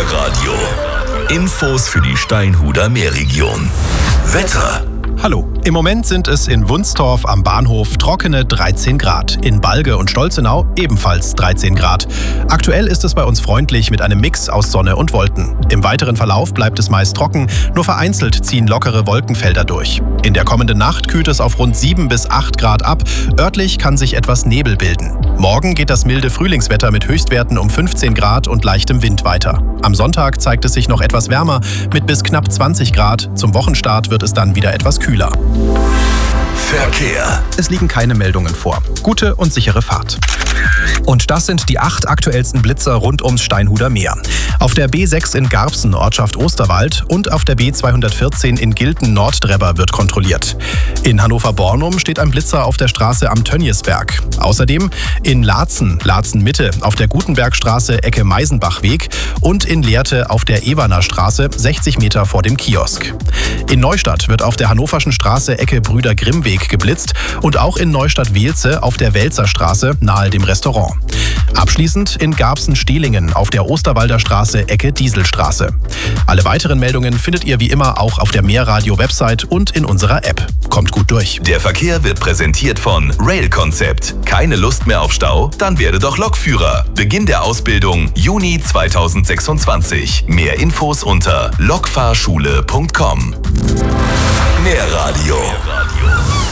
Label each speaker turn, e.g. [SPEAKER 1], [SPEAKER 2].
[SPEAKER 1] Meerradio. Infos für die Steinhuder Meerregion. Wetter.
[SPEAKER 2] Hallo, im Moment sind es in Wunstorf am Bahnhof trockene 13 Grad, in Balge und Stolzenau ebenfalls 13 Grad. Aktuell ist es bei uns freundlich mit einem Mix aus Sonne und Wolken. Im weiteren Verlauf bleibt es meist trocken, nur vereinzelt ziehen lockere Wolkenfelder durch. In der kommenden Nacht kühlt es auf rund 7 bis 8 Grad ab, örtlich kann sich etwas Nebel bilden. Morgen geht das milde Frühlingswetter mit Höchstwerten um 15 Grad und leichtem Wind weiter. Am Sonntag zeigt es sich noch etwas wärmer mit bis knapp 20 Grad. Zum Wochenstart wird es dann wieder etwas kühler.
[SPEAKER 1] Verkehr.
[SPEAKER 2] Es liegen keine Meldungen vor. Gute und sichere Fahrt. Und das sind die 8 aktuellsten Blitzer rund ums Steinhuder Meer. Auf der B6 in Garbsen, Ortschaft Osterwald, und auf der B214 in Gilten-Norddrebber wird kontrolliert. In Hannover-Bornum steht ein Blitzer auf der Straße am Tönniesberg. Außerdem in Laatzen, Laatzen-Mitte, auf der Gutenbergstraße Ecke Meisenbachweg und in Lehrte auf der Ewerner Straße, 60 Meter vor dem Kiosk. In Neustadt wird auf der Hannoverschen Straße Ecke Brüder Grimmweg geblitzt und auch in Neustadt-Wehlze auf der Welzerstraße nahe dem Restaurant. Abschließend in Garbsen-Stehlingen auf der Osterwalder Straße Ecke Dieselstraße. Alle weiteren Meldungen findet ihr wie immer auch auf der Meerradio-Website und in unserer App. Kommt gut durch.
[SPEAKER 1] Der Verkehr wird präsentiert von Rail Concept. Keine Lust mehr auf Stau? Dann werde doch Lokführer. Beginn der Ausbildung Juni 2026. Mehr Infos unter lokfahrschule.com. Meerradio.